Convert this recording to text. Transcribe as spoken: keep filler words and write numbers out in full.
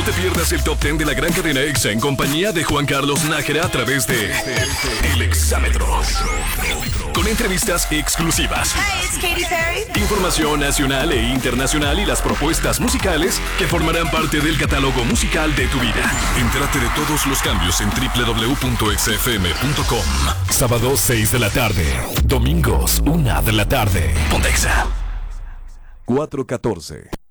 te pierdas el Top diez de la gran cadena EXA en compañía de Juan Carlos Nájera a través de El Exámetro. Con entrevistas exclusivas. Hi, it's Katy Perry. Información nacional e internacional y las propuestas musicales que formarán parte del catálogo musical de tu vida. Entérate de todos los cambios en doble u doble u doble u punto exa efe eme punto com. Sábado seis de la tarde. Domingos una de la tarde. Ponte Exa. cuatro catorce.